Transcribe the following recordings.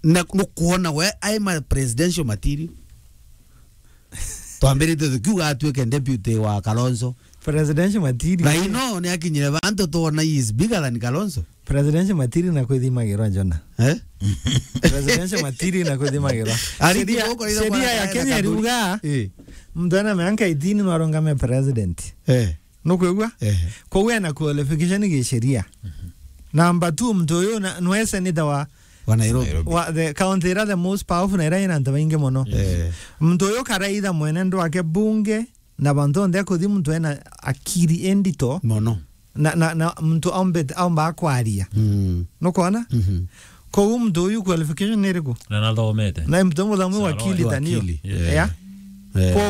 na kuona we I'm a presidential material. Tuambiri tukiuga atuweke deputy wa Kalonzo. Presidential material. Na ino ni akinyire bantu tuona is bigger than Kalonzo. Presidential material na kuthima gero Jona. Presidential material na kuthima gero. Sheria ya Kenya ruga. Mtu ana miaka 18 narongame president. Nukwegwa? Kwa we na qualification ya sheria. Number 2 mtu yo no senator wa Nairobi. The county the most powerful na ina ntabainge mono. Mtu yo karaida mwenendo wake bunge na bantu ndio kuthi mtu ena akiri endito mono. Na mtu amba kwaria. No kuona? Kwa mtu yo qualification niriko. Na naldomete. Na mtu mudhamu wakili tanio. Ya. Kwa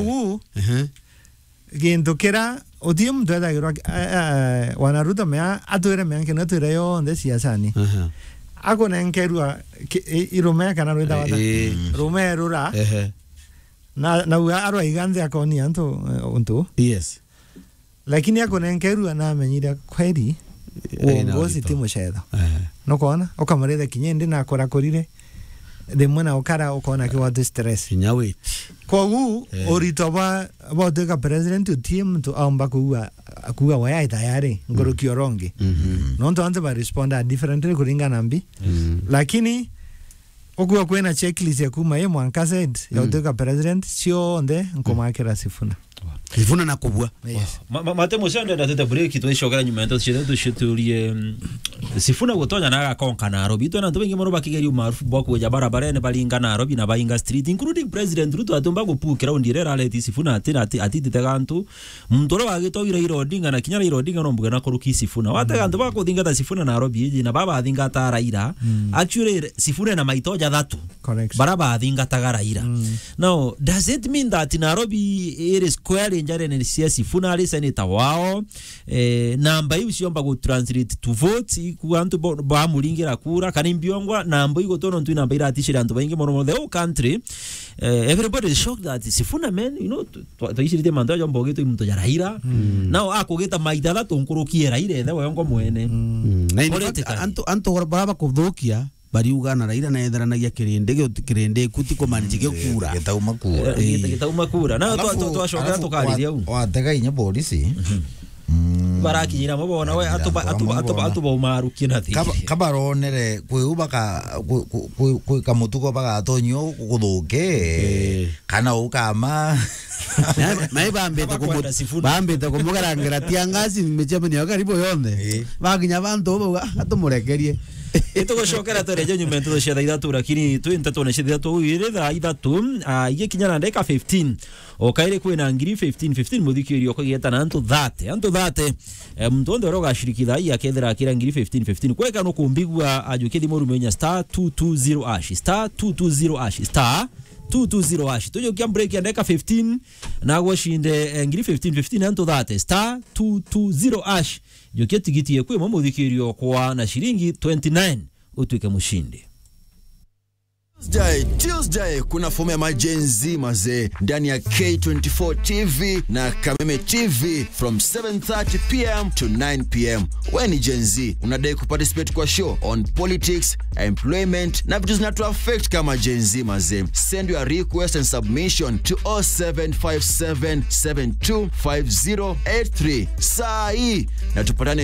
gendokera odium dada gero wanaruta mea atore mea kena tore yo nde siasani. Ako na nkerua iromea kana roida wata. Romea rura. Na uya arwa iganze akoni anto unto. Yes. Lakini ako na nkerua na amenyira kweli uongozi timu shedo. No kuona okamareda kinyende na korakorire de mwana okara okona ke watu stress. Nyaweti. Kwa oritoba bodega president team to amba kuwa waya tayari ngoro kioronge. Nonto ante ba responda differently kuringa nambi. Lakini okuwa kwena checklist ya kuma ye mwanka said ya bodega president sio onde nkomakera Sifuna. Sifuna na kubwa. Mate moshande na tete break to shokera nyuma ento shitulie Sifuna gutonya na akonka na Nairobi to na to bingi mono bakigeri maarufu boko ya barabara ne balinga na Nairobi na bainga street including President Ruto atomba gupukira undire aleti Sifuna ati tegantu mndoro wagitogira Odinga na kinyara Odinga no mbuga na koruki Sifuna wategantu bakuthinga ta Sifuna na Nairobi iji na baba athinga ta Raila actually Sifuna na maitoja thatu baraba athinga ta Raila. Now does it mean that in Nairobi it is square njare ne Sifuna ali senator wao namba hiyo siomba go translate to vote kuantu ba mulingira kura kanimbiongwa namba hiyo tono ntu namba ira atishira antu bainge mono the whole country everybody is shocked that Sifuna man you know to ishirite mando ya mbogeto imuntu ya Raila now akogeta maidala tonkurukie Raila the wayongo mwene antu baraba kuthukia bariuga na Raila na etheranagia kirende kutiko manjige kura gitauma kura na twashogera tukariria u watega inya polisi barakinyira mabona we atuba umaru kina thi kabaronere kwiyubaka kamutuko baga tonyo kuguthuke kana ukama mai bambete kumugarangira tiangasi mechemeni akaribo yonde baginya bantu atumurekerie Ito shokera toreje nyumento do sheda idatu lakini tu intatone sheda tu ire da idatu ye kinyana ndeka 15 okaire kwena ngiri 15 mudhikiri okogeta na anto dhate mtondo roga shirikida ya kedra akira ngiri 15 kweka no kumbigwa ajukedi moru menya *220 ash *220 ash tojo kiam break ya ndeka 15 na washinde ngiri 15 anto dhate *220 ash Joketi giti yekwe mudhikirio kwa na shilingi 29 utuike mushindi. Tuesday kuna fomu ya majenzi mazee ndani ya K24 TV na Kameme TV from 7:30 PM to 9 PM. When ni Gen Z unadai kuparticipate kwa show on politics, employment na vitu zinatu affect kama Gen Z mazee. Send your request and submission to 0757725083. Saa hii na tupatane